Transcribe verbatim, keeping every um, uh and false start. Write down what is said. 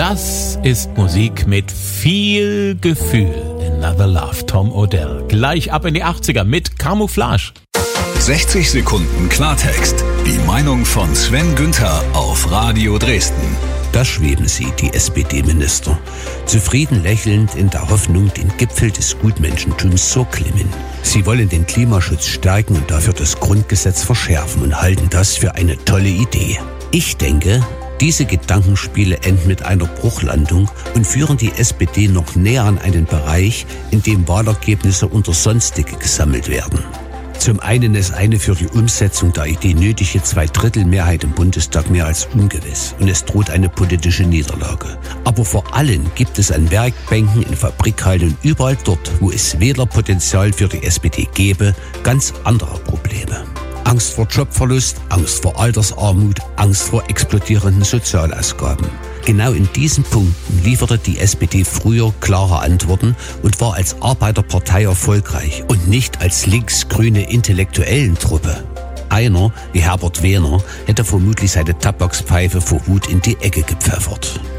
Das ist Musik mit viel Gefühl. Another Love, Tom Odell. Gleich ab in die achtziger mit Camouflage. sechzig Sekunden Klartext. Die Meinung von Sven Günther auf Radio Dresden. Da schweben sie, die S P D-Minister, zufrieden lächelnd in der Hoffnung, den Gipfel des Gutmenschentums zu erklimmen. Sie wollen den Klimaschutz stärken und dafür das Grundgesetz verschärfen und halten das für eine tolle Idee. Ich denke, diese Gedankenspiele enden mit einer Bruchlandung und führen die S P D noch näher an einen Bereich, in dem Wahlergebnisse unter Sonstige gesammelt werden. Zum einen ist eine für die Umsetzung der Idee nötige Zweidrittelmehrheit im Bundestag mehr als ungewiss und es droht eine politische Niederlage. Aber vor allem gibt es an Werkbänken, in Fabrikhallen und überall dort, wo es Wählerpotenzial für die S P D gäbe, ganz andere Probleme. Angst vor Jobverlust, Angst vor Altersarmut, Angst vor explodierenden Sozialausgaben. Genau in diesen Punkten lieferte die S P D früher klare Antworten und war als Arbeiterpartei erfolgreich und nicht als linksgrüne Intellektuellentruppe. Einer, wie Herbert Wehner, hätte vermutlich seine Tabakspfeife vor Wut in die Ecke gepfeffert.